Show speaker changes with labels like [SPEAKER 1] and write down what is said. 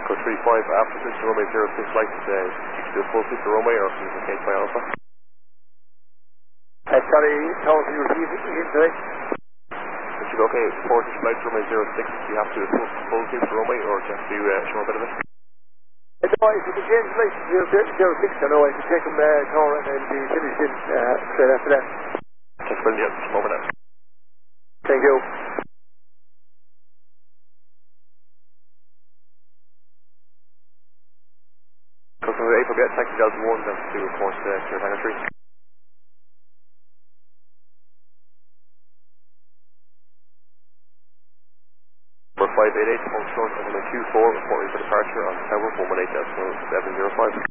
[SPEAKER 1] Echo 35, after switch to runway 06 flight, you can do a full switch to runway or can you maintain by Alpha?
[SPEAKER 2] Sorry, Thomas, can you repeat it again today?
[SPEAKER 1] Okay, before switch flight to runway 06, do you have to do a full switch to runway or do you have to do a short bit of it?
[SPEAKER 2] No, if you can change the flight to 06, I know I can take them tour and then be finished in straight after that.
[SPEAKER 1] Just brilliant, just over now.
[SPEAKER 2] Thank you.
[SPEAKER 1] Customer A, forget taxi Delta 1, then to report to your hangar 3. Number 588, home short, runway 24, reporting for departure on Tower 118.705.